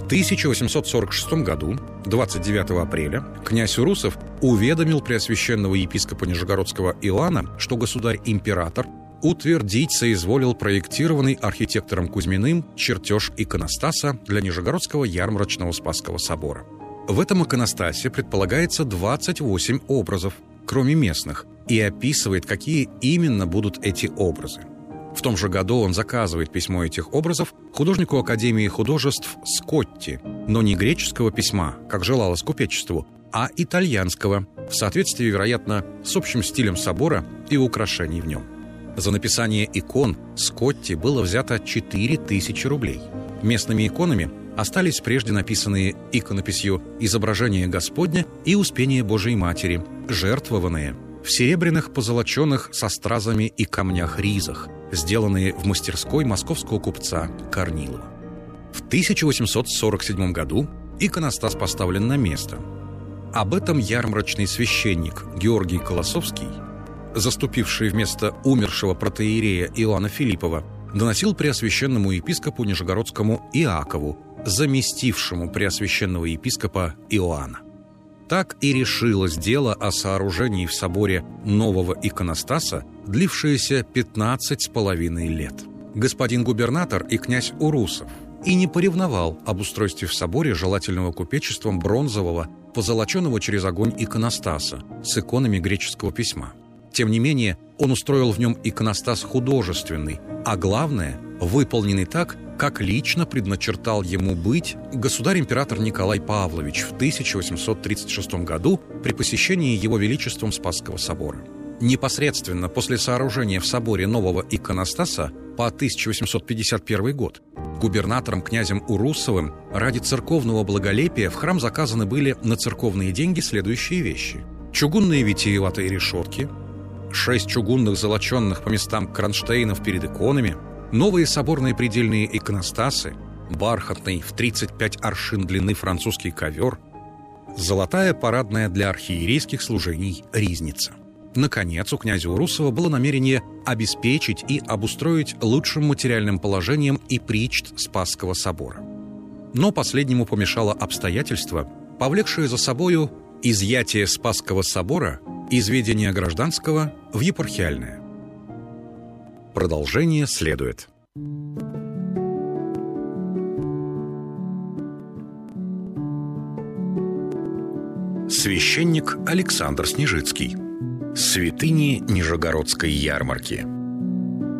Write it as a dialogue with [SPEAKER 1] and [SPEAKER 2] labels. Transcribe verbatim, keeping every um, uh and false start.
[SPEAKER 1] тысяча восемьсот сорок шестом году, двадцать девятого апреля, князь Урусов уведомил преосвященного епископа Нижегородского Иоанна, что государь-император утвердить соизволил проектированный архитектором Кузьминым чертеж иконостаса для Нижегородского ярмарочного Спасского собора. В этом иконостасе предполагается двадцать восемь образов, кроме местных, и описывает, какие именно будут эти образы. В том же году он заказывает письмо этих образов художнику Академии художеств Скотти, но не греческого письма, как желалось купечеству, а итальянского, в соответствии, вероятно, с общим стилем собора и украшений в нем. За написание икон Скотти было взято четыре тысячи рублей. Местными иконами остались прежде написанные иконописью «Изображение Господня» и «Успение Божией Матери», жертвованные в серебряных позолоченных со стразами и камнях ризах, сделанные в мастерской московского купца Корнилова. В тысяча восемьсот сорок седьмом году иконостас поставлен на место. Об этом ярмарочный священник Георгий Колосовский, заступивший вместо умершего протоиерея Иоанна Филиппова, доносил преосвященному епископу Нижегородскому Иакову, заместившему преосвященного епископа Иоанна. Так и решилось дело о сооружении в соборе нового иконостаса, длившееся пятнадцать с половиной лет. Господин губернатор и князь Урусов и не поревновал об устройстве в соборе желательного купечеством бронзового, позолоченного через огонь иконостаса с иконами греческого письма. Тем не менее, он устроил в нем иконостас художественный, а главное, выполненный так, как лично предначертал ему быть государь-император Николай Павлович в тысяча восемьсот тридцать шестом году при посещении его величеством Спасского собора. Непосредственно после сооружения в соборе нового иконостаса по тысяча восемьсот пятьдесят первый год губернатором князем Урусовым ради церковного благолепия в храм заказаны были на церковные деньги следующие вещи: чугунные витиеватые решетки, шесть чугунных золоченных по местам кронштейнов перед иконами, новые соборные предельные иконостасы, бархатный в тридцать пять аршин длины французский ковер, золотая парадная для архиерейских служений ризница. Наконец, у князя Урусова было намерение обеспечить и обустроить лучшим материальным положением и причт Спасского собора. Но последнему помешало обстоятельство, повлекшее за собою изъятие Спасского собора из ведения гражданского в епархиальное. Продолжение следует. Священник Александр Снежицкий. Святыни Нижегородской ярмарки.